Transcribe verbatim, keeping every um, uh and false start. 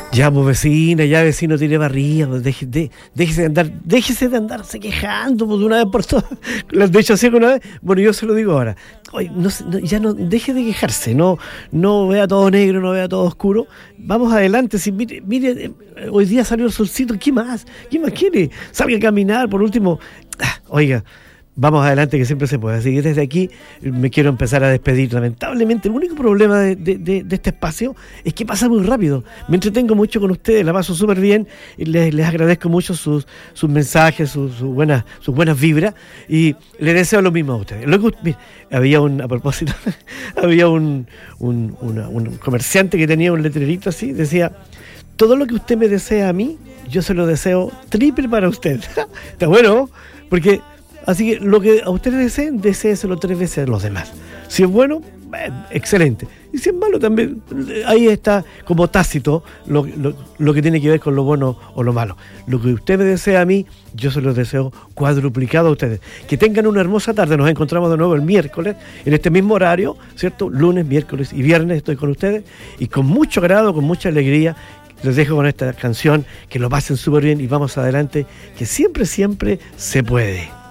Ya, pues vecina, ya vecino tiene barriga, pues, deje- de- déjese de andar, déjese de andarse quejando pues, de una vez por todas. Lo han dicho así una vez. Bueno, yo se lo digo ahora. Oye, no, se- no, ya no, deje de quejarse, no, no vea todo negro, no vea todo oscuro. Vamos adelante, si mire, mire, eh, hoy día salió el solcito, ¿qué más? ¿Qué más quiere? Salga a caminar, por último. Ah, oiga. Vamos adelante, que siempre se puede. Así que desde aquí me quiero empezar a despedir. Lamentablemente, el único problema de, de- de- de este espacio es que pasa muy rápido. Me entretengo mucho con ustedes, la paso súper bien. Y les, les agradezco mucho sus, sus mensajes, sus, sus buenas, sus buenas vibras. Y les deseo lo mismo a ustedes. Lo que, mire, había un, a propósito, había un, un, una- un comerciante que tenía un letrerito así, decía: todo lo que usted me desea a mí, yo se lo deseo triple para usted. Está bueno, ¿no? Porque así que lo que a ustedes deseen, deséeselo tres veces a los demás. Si es bueno, eh, excelente. Y si es malo también, eh, ahí está como tácito lo, lo, lo que tiene que ver con lo bueno o lo malo. Lo que usted me desea a mí, yo se lo deseo cuadruplicado a ustedes. Que tengan una hermosa tarde. Nos encontramos de nuevo el miércoles, en este mismo horario, ¿cierto? Lunes, miércoles y viernes estoy con ustedes. Y con mucho agrado, con mucha alegría, les dejo con esta canción. Que lo pasen súper bien y vamos adelante, que siempre, siempre se puede.